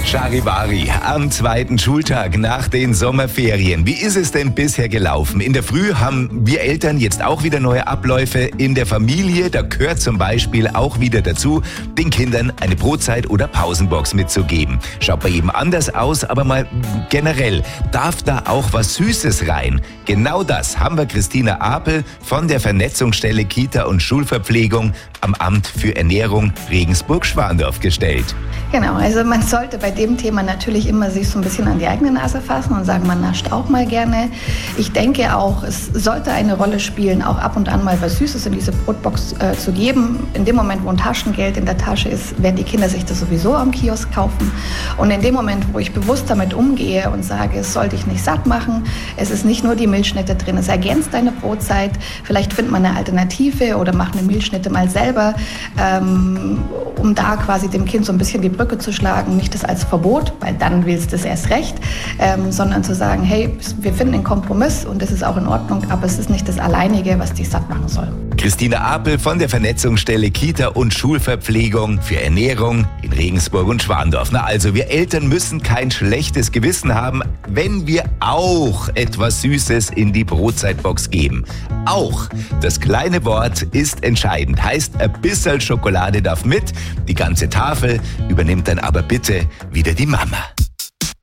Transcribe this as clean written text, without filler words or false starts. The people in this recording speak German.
Charivari am zweiten Schultag nach den Sommerferien. Wie ist es denn bisher gelaufen? In der Früh haben wir Eltern jetzt auch wieder neue Abläufe in der Familie. Da gehört zum Beispiel auch wieder dazu, den Kindern eine Brotzeit- oder Pausenbox mitzugeben. Schaut bei jedem anders aus, aber mal generell, darf da auch was Süßes rein? Genau das haben wir Christina Apel von der Vernetzungsstelle Kita- und Schulverpflegung am Amt für Ernährung Regensburg-Schwandorf gestellt. Genau, also man sollte bei dem Thema natürlich immer sich so ein bisschen an die eigene Nase fassen und sagen, man nascht auch mal gerne. Ich denke auch, es sollte eine Rolle spielen, auch ab und an mal was Süßes in diese Brotbox zu geben. In dem Moment, wo ein Taschengeld in der Tasche ist, werden die Kinder sich das sowieso am Kiosk kaufen. Und in dem Moment, wo ich bewusst damit umgehe und sage, es soll dich nicht satt machen, es ist nicht nur die Milchschnitte drin, es ergänzt deine Brotzeit, vielleicht findet man eine Alternative oder macht eine Milchschnitte mal selber, um da quasi dem Kind so ein bisschen die Brücke zu schlagen, nicht das als Verbot, weil dann willst du es erst recht, sondern zu sagen, hey, wir finden einen Kompromiss und das ist auch in Ordnung, aber es ist nicht das Alleinige, was dich satt machen soll. Christina Apel von der Vernetzungsstelle Kita- und Schulverpflegung für Ernährung in Regensburg und Schwandorf. Na also, wir Eltern müssen kein schlechtes Gewissen haben, wenn wir auch etwas Süßes in die Brotzeitbox geben. Auch das kleine Wort ist entscheidend. Heißt, ein bisschen Schokolade darf mit, die ganze Tafel übernimmt dann aber bitte wieder die Mama.